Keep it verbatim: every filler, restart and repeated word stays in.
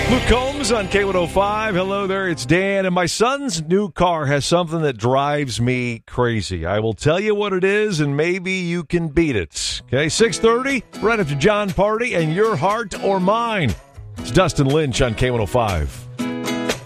Luke Combs on K one oh five. Hello there, it's Dan. And my son's new car has something that drives me crazy. I will tell you what it is, and maybe you can beat it. Okay, six thirty, right after John Party and Your Heart or Mine. It's Dustin Lynch on K one oh five.